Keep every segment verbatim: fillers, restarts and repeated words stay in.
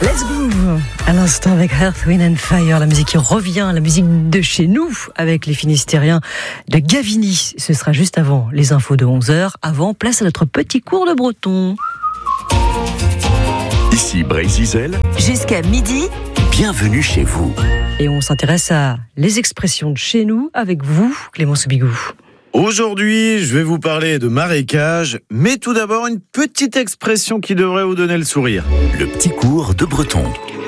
Let's go à l'instant avec Earth, Wind and Fire, la musique qui revient, la musique de chez nous avec les Finistériens de Gaviny. Ce sera juste avant les infos de onze heures. Avant, place à notre petit cours de breton. Ici Brésil. Jusqu'à midi, Bienvenue chez vous. Et on s'intéresse à les expressions de chez nous avec vous, Clément Soubigou. Aujourd'hui, je vais vous parler de marécage, mais tout d'abord une petite expression qui devrait vous donner le sourire. Le petit cours de breton.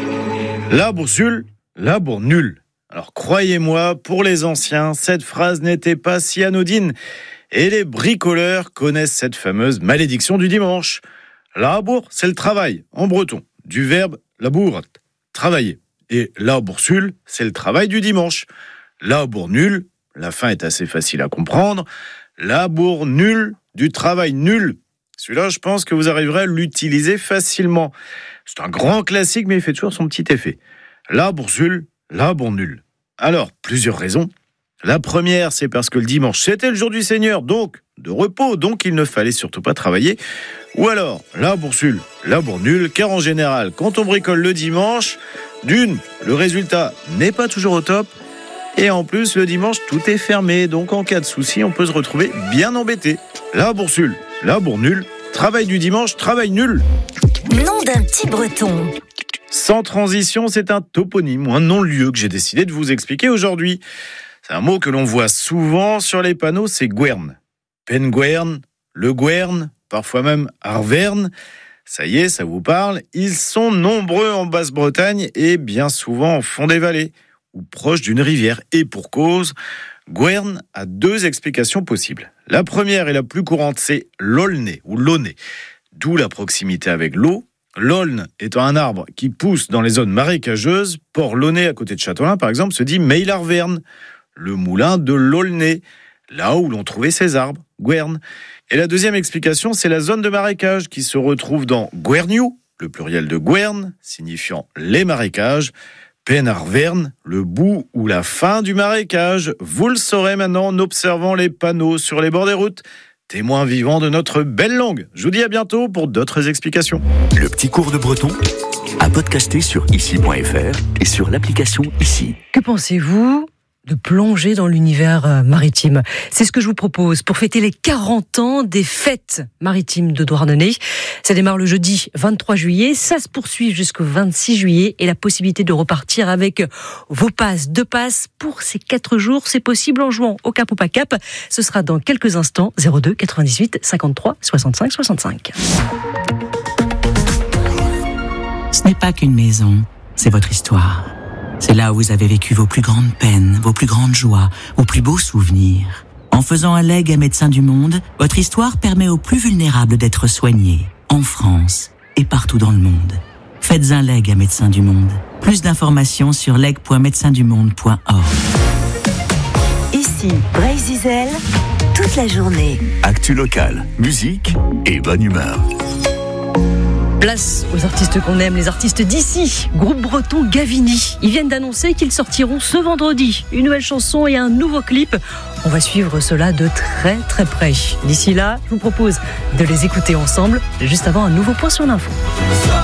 La boursule, la bourre nulle. Alors croyez-moi, pour les anciens, cette phrase n'était pas si anodine. Et les bricoleurs connaissent cette fameuse malédiction du dimanche. La bourre, c'est le travail, en breton. Du verbe labour, travailler. Et la boursule, c'est le travail du dimanche. La bourre nulle, la fin est assez facile à comprendre. La bourre nulle, du travail nul. Celui-là, je pense que vous arriverez à l'utiliser facilement. C'est un grand classique, mais il fait toujours son petit effet. La boursule, la bourre nulle. Alors, plusieurs raisons. La première, c'est parce que le dimanche, c'était le jour du Seigneur, donc de repos, donc il ne fallait surtout pas travailler. Ou alors, la boursule, la bourre nulle, car en général, quand on bricole le dimanche, d'une, le résultat n'est pas toujours au top, et en plus, le dimanche, tout est fermé, donc en cas de souci, on peut se retrouver bien embêté. La boursule, la bourre nulle, travail du dimanche, travail nul. nom d'un petit breton. Sans transition, c'est un toponyme ou un non-lieu que j'ai décidé de vous expliquer aujourd'hui. C'est un mot que l'on voit souvent sur les panneaux, c'est Gwern. Penguern, Le Gwern, parfois même Arvern. Ça y est, ça vous parle. Ils sont nombreux en Basse-Bretagne et bien souvent en fond des vallées ou proche d'une rivière. Et pour cause, Gwern a deux explications possibles. La première et la plus courante, c'est l'aulné ou l'aulné, d'où la proximité avec l'eau. L'aulne étant un arbre qui pousse dans les zones marécageuses, Port-Launay à côté de Châtelain par exemple, se dit Meylarvern, le moulin de l'Aulnay, là où l'on trouvait ces arbres, Gwern. Et la deuxième explication, c'est la zone de marécage qui se retrouve dans Gwerniou, le pluriel de Gwern, signifiant les marécages, Penarvern, le bout ou la fin du marécage. Vous le saurez maintenant en observant les panneaux sur les bords des routes. Témoin vivant de notre belle langue. Je vous dis à bientôt pour d'autres explications. Le petit cours de breton à podcaster sur ici point f r et sur l'application Ici. Que pensez-vous de plonger dans l'univers maritime? C'est ce que je vous propose pour fêter les quarante ans des fêtes maritimes de Douarnenez. Ça démarre le jeudi vingt-trois juillet, ça se poursuit jusqu'au vingt-six juillet et la possibilité de repartir avec vos passes, deux passes pour ces quatre jours, c'est possible en jouant au cap ou pas cap. Ce sera dans quelques instants, zéro deux quatre-vingt-dix-huit cinquante-trois soixante-cinq soixante-cinq. Ce n'est pas qu'une maison, c'est votre histoire. C'est là où vous avez vécu vos plus grandes peines, vos plus grandes joies, vos plus beaux souvenirs. En faisant un legs à Médecins du Monde, votre histoire permet aux plus vulnérables d'être soignés, en France et partout dans le monde. Faites un legs à Médecins du Monde. Plus d'informations sur leg point médecins du monde point org. Ici, Brésil, toute la journée. Actu locale, musique et bonne humeur. Place aux artistes qu'on aime, les artistes d'ici, groupe breton Gaviny. Ils viennent d'annoncer qu'ils sortiront ce vendredi une nouvelle chanson et un nouveau clip. On va suivre cela de très très près. D'ici là, je vous propose de les écouter ensemble, juste avant un nouveau point sur l'info.